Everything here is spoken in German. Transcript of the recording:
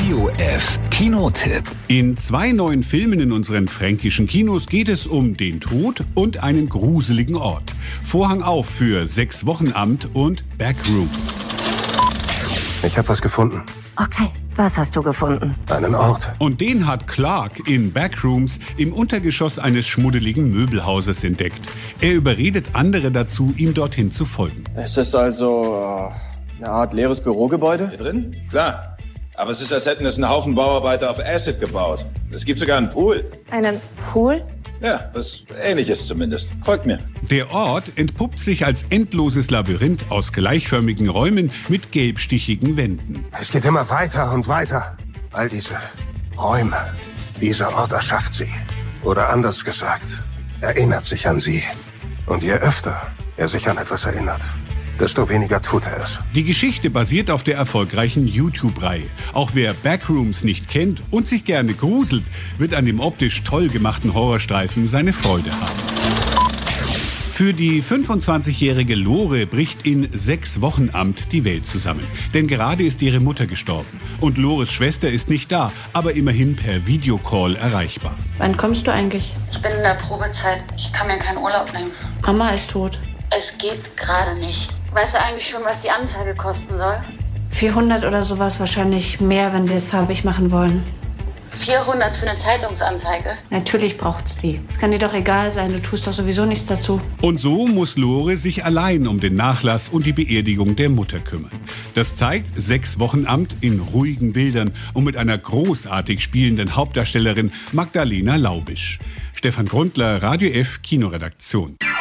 Radio F Kinotipp. In 2 neuen Filmen in unseren fränkischen Kinos geht es um den Tod und einen gruseligen Ort. Vorhang auf für 6 Wochenamt und Backrooms. Ich habe was gefunden. Okay, was hast du gefunden? Einen Ort. Und den hat Clark in Backrooms im Untergeschoss eines schmuddeligen Möbelhauses entdeckt. Er überredet andere dazu, ihm dorthin zu folgen. Es ist also eine Art leeres Bürogebäude? Hier drin? Klar. Aber es ist, als hätten es einen Haufen Bauarbeiter auf Acid gebaut. Es gibt sogar einen Pool. Einen Pool? Ja, was Ähnliches zumindest. Folgt mir. Der Ort entpuppt sich als endloses Labyrinth aus gleichförmigen Räumen mit gelbstichigen Wänden. Es geht immer weiter und weiter. All diese Räume. Dieser Ort erschafft sie. Oder anders gesagt, erinnert sich an sie. Und je öfter er sich an etwas erinnert, desto weniger tut er es. Die Geschichte basiert auf der erfolgreichen YouTube-Reihe. Auch wer Backrooms nicht kennt und sich gerne gruselt, wird an dem optisch toll gemachten Horrorstreifen seine Freude haben. Für die 25-jährige Lore bricht in 6 Wochenamt die Welt zusammen. Denn gerade ist ihre Mutter gestorben. Und Lores Schwester ist nicht da, aber immerhin per Videocall erreichbar. Wann kommst du eigentlich? Ich bin in der Probezeit. Ich kann mir keinen Urlaub nehmen. Mama ist tot. Es geht gerade nicht. Weißt du eigentlich schon, was die Anzeige kosten soll? 400 oder sowas, wahrscheinlich mehr, wenn wir es farbig machen wollen. 400 für eine Zeitungsanzeige? Natürlich braucht's die. Es kann dir doch egal sein, du tust doch sowieso nichts dazu. Und so muss Lore sich allein um den Nachlass und die Beerdigung der Mutter kümmern. Das zeigt 6 Wochenamt in ruhigen Bildern und mit einer großartig spielenden Hauptdarstellerin Magdalena Laubisch. Stefan Grundler, Radio F Kinoredaktion.